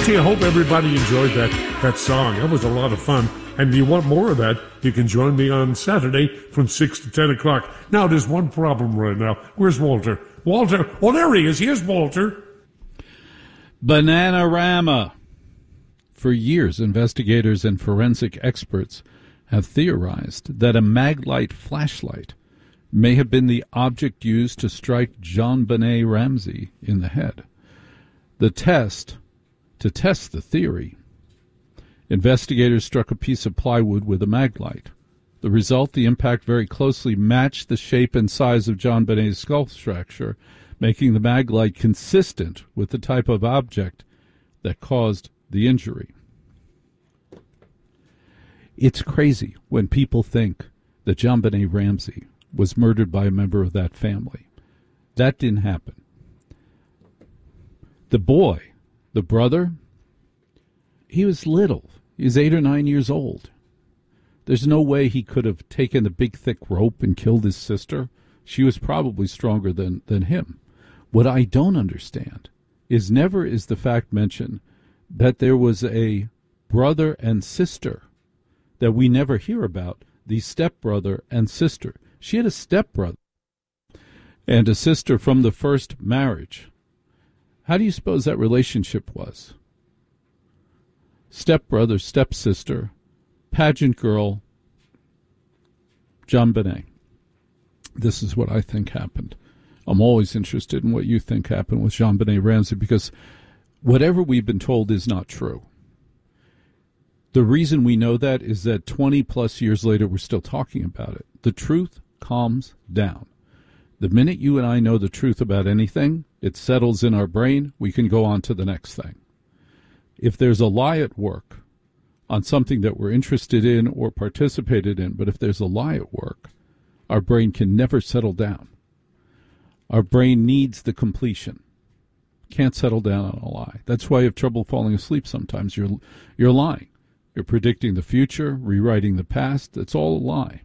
Gee, I hope everybody enjoyed that song. That was a lot of fun. And you want more of that, you can join me on Saturday from 6 to 10 o'clock. Now, there's one problem right now. Where's Walter? Walter. Oh, there he is. Here's Walter. Bananarama. For years, investigators and forensic experts have theorized that a Maglite flashlight may have been the object used to strike JonBenet Ramsey in the head. To test the theory, investigators struck a piece of plywood with a Maglite. The result, the impact very closely matched the shape and size of JonBenet's skull fracture, making the Maglite consistent with the type of object that caused the injury. It's crazy when people think that JonBenet Ramsey was murdered by a member of that family. That didn't happen. The boy, the brother, he was little. He was 8 or 9 years old. There's no way he could have taken the big, thick rope and killed his sister. She was probably stronger than him. What I don't understand is never is the fact mentioned that there was a brother and sister that we never hear about, the stepbrother and sister. She had a stepbrother and a sister from the first marriage. How do you suppose that relationship was? Stepbrother, stepsister, pageant girl, JonBenet. This is what I think happened. I'm always interested in what you think happened with JonBenet Ramsey, because whatever we've been told is not true. The reason we know that is that 20-plus years later, we're still talking about it. The truth calms down. The minute you and I know the truth about anything, it settles in our brain, we can go on to the next thing. If there's a lie at work on something that we're interested in or participated in, but if there's a lie at work, our brain can never settle down. Our brain needs the completion. Can't settle down on a lie. That's why you have trouble falling asleep sometimes. You're lying. You're predicting the future, rewriting the past. It's all a lie.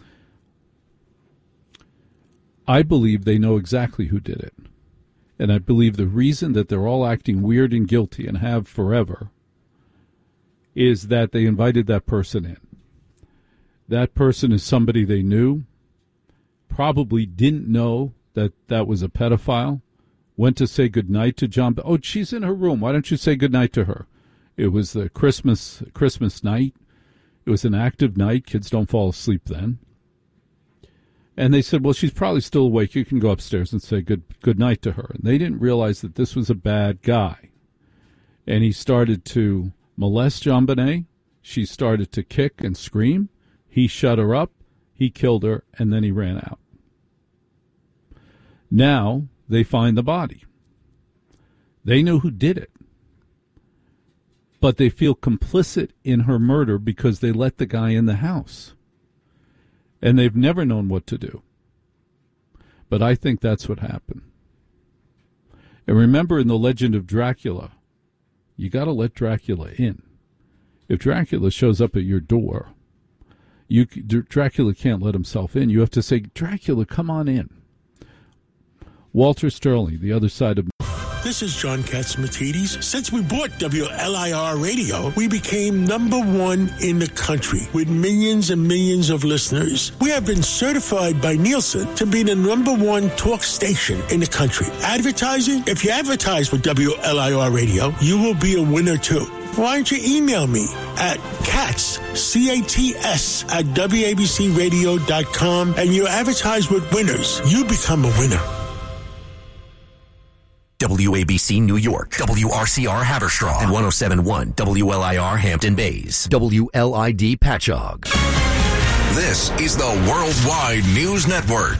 I believe they know exactly who did it. And I believe the reason that they're all acting weird and guilty and have forever is that they invited that person in. That person is somebody they knew, probably didn't know that that was a pedophile, went to say goodnight to John. Oh, she's in her room. Why don't you say goodnight to her? It was the Christmas night. It was an active night. Kids don't fall asleep then. And they said, well, she's probably still awake. You can go upstairs and say good night to her. And they didn't realize that this was a bad guy. And he started to molest JonBenet. She started to kick and scream. He shut her up. He killed her, and then he ran out. Now they find the body. They know who did it. But they feel complicit in her murder because they let the guy in the house. And they've never known what to do. But I think that's what happened. And remember, in the legend of Dracula, you got to let Dracula in. If Dracula shows up at your door, Dracula can't let himself in. You have to say, Dracula, come on in. Walter Sterling, The Other Side of... This is John Catsimatidis. Since we bought WLIR Radio, we became #1 in the country with millions and millions of listeners. We have been certified by Nielsen to be the #1 talk station in the country. Advertising? If you advertise with WLIR Radio, you will be a winner too. Why don't you email me at CATS, C-A-T-S, at WABCRadio.com, and you advertise with winners. You become a winner. WABC New York, WRCR Haverstraw, and 107.1 WLIR Hampton Bays, WLID Patchogue. This is the Worldwide News Network.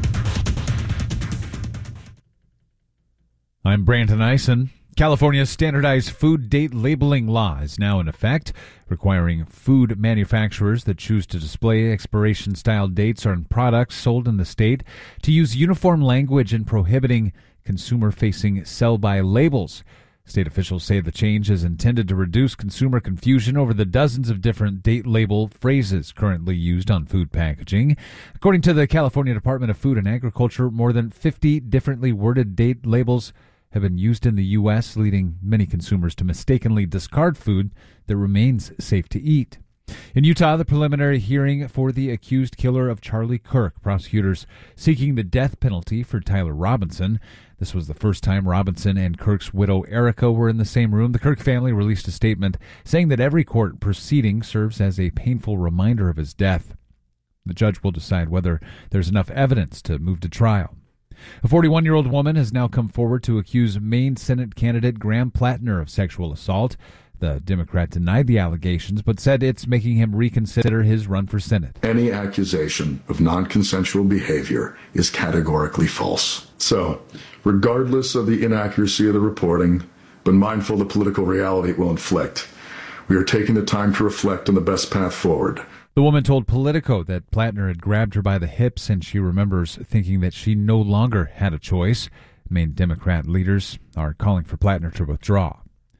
I'm Brandon Eisen. California's standardized food date labeling law is now in effect, requiring food manufacturers that choose to display expiration-style dates on products sold in the state to use uniform language and prohibiting consumer-facing sell-by labels. State officials say the change is intended to reduce consumer confusion over the dozens of different date label phrases currently used on food packaging. According to the California Department of Food and Agriculture, more than 50 differently worded date labels have been used in the U.S., leading many consumers to mistakenly discard food that remains safe to eat. In Utah, the preliminary hearing for the accused killer of Charlie Kirk, prosecutors seeking the death penalty for Tyler Robinson. This was the first time Robinson and Kirk's widow Erica were in the same room. The Kirk family released a statement saying that every court proceeding serves as a painful reminder of his death. The judge will decide whether there's enough evidence to move to trial. A 41-year-old woman has now come forward to accuse Maine Senate candidate Graham Plattner of sexual assault. The Democrat denied the allegations, but said it's making him reconsider his run for Senate. Any accusation of non-consensual behavior is categorically false. So, regardless of the inaccuracy of the reporting, but mindful of the political reality it will inflict, we are taking the time to reflect on the best path forward. The woman told Politico that Plattner had grabbed her by the hips, and she remembers thinking that she no longer had a choice. Maine Democrat leaders are calling for Plattner to withdraw.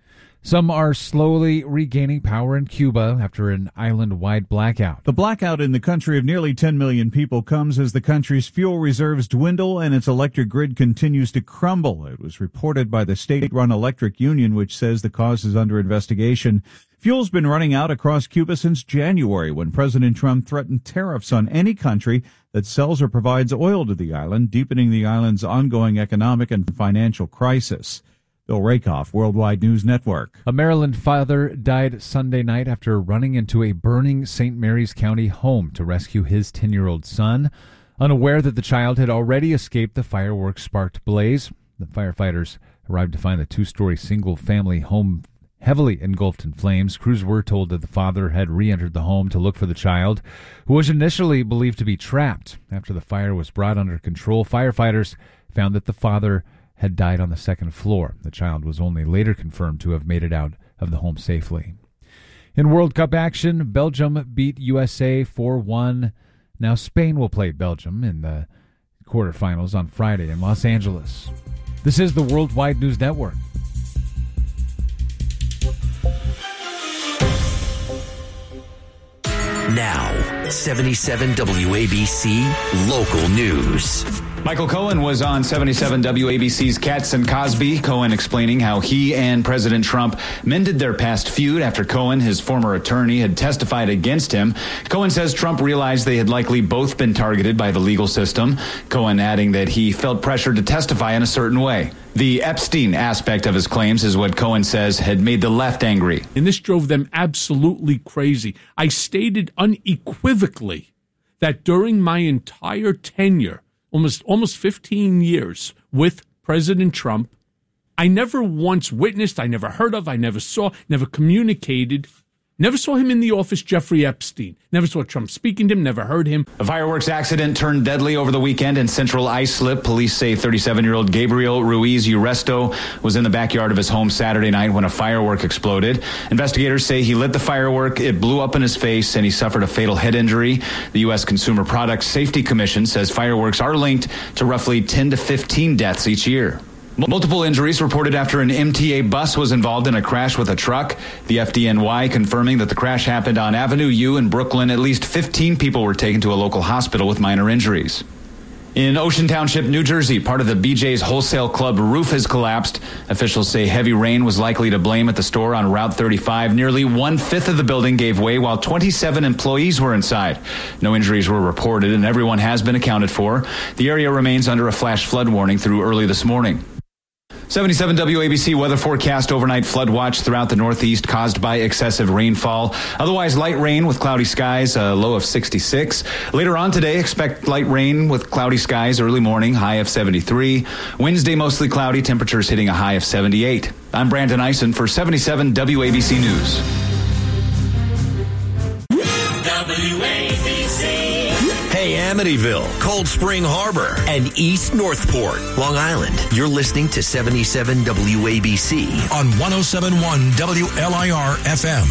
Some are slowly regaining power in Cuba after an island-wide blackout. The blackout in the country of nearly 10 million people comes as the country's fuel reserves dwindle and its electric grid continues to crumble. It was reported by the state-run electric union, which says the cause is under investigation. Fuel's been running out across Cuba since January, when President Trump threatened tariffs on any country that sells or provides oil to the island, deepening the island's ongoing economic and financial crisis. Bill Rakoff, Worldwide News Network. A Maryland father died Sunday night after running into a burning St. Mary's County home to rescue his 10-year-old son. Unaware that the child had already escaped the fireworks-sparked blaze, the firefighters arrived to find the two-story single-family home heavily engulfed in flames. Crews were told that the father had re-entered the home to look for the child, who was initially believed to be trapped. After the fire was brought under control, firefighters found that the father had died on the second floor. The child was only later confirmed to have made it out of the home safely. In World Cup action, Belgium beat USA 4-1. Now Spain will play Belgium in the quarterfinals on Friday in Los Angeles. This is the Worldwide News Network. Now, 77 WABC Local News. Michael Cohen was on 77 WABC's Katz and Cosby. Cohen explaining how he and President Trump mended their past feud after Cohen, his former attorney, had testified against him. Cohen says Trump realized they had likely both been targeted by the legal system. Cohen adding that he felt pressured to testify in a certain way. The Epstein aspect of his claims is what Cohen says had made the left angry. And this drove them absolutely crazy. I stated unequivocally that during my entire tenure, almost 15 years with President Trump, I never once witnessed, I never heard of, I never saw, never communicated, never saw him in the office, Jeffrey Epstein. Never saw Trump speaking to him, never heard him. A fireworks accident turned deadly over the weekend in central Islip. Police say 37-year-old Gabriel Ruiz Uresto was in the backyard of his home Saturday night when a firework exploded. Investigators say he lit the firework, it blew up in his face, and he suffered a fatal head injury. The U.S. Consumer Product Safety Commission says fireworks are linked to roughly 10 to 15 deaths each year. Multiple injuries reported after an MTA bus was involved in a crash with a truck. The FDNY confirming that the crash happened on Avenue U in Brooklyn. At least 15 people were taken to a local hospital with minor injuries. In Ocean Township, New Jersey, part of the BJ's Wholesale Club roof has collapsed. Officials say heavy rain was likely to blame at the store on Route 35. Nearly 1/5 of the building gave way while 27 employees were inside. No injuries were reported and everyone has been accounted for. The area remains under a flash flood warning through early this morning. 77 WABC weather forecast: overnight flood watch throughout the Northeast caused by excessive rainfall. Otherwise, light rain with cloudy skies, a low of 66. Later on today, expect light rain with cloudy skies early morning, high of 73. Wednesday, mostly cloudy, temperatures hitting a high of 78. I'm Brandon Eisen for 77 WABC News. Hey, Amityville, Cold Spring Harbor, and East Northport, Long Island. You're listening to 77 WABC on 107.1 WLIR FM.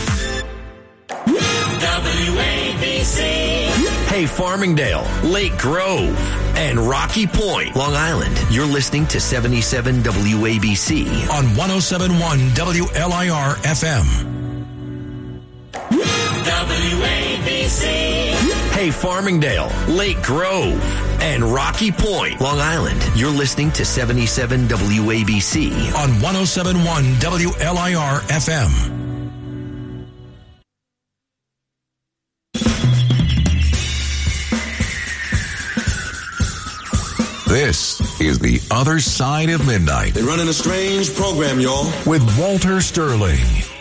WABC. Hey, Farmingdale, Lake Grove, and Rocky Point, Long Island. You're listening to 77 WABC on 107.1 WLIR FM. WABC. Hey, Farmingdale, Lake Grove, and Rocky Point, Long Island. You're listening to 77 WABC on 107.1 WLIR FM. This is The Other Side of Midnight. They're running a strange program, y'all. With Walter Sterling.